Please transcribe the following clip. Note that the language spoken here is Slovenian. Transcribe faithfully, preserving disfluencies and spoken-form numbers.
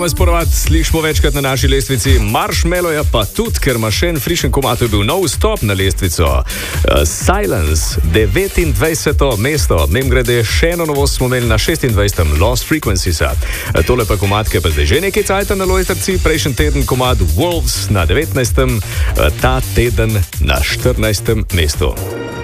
Sporovat slišimo večkrat na naši lestvici, Marshmallow pa tudi, ker ima še en frišen komad, to je bil nov stop na lestvico. Uh, Silence, devetindvajseto mesto, nem grede še eno novost smo imeli na šestindvajsetem Lost Frequencies. Uh, tole pa komad, ki je pa zdaj že nekaj cajta na lojtrci, prejšnji teden komad Wolves na devetnajstem, uh, ta teden na štirinajstem mestu.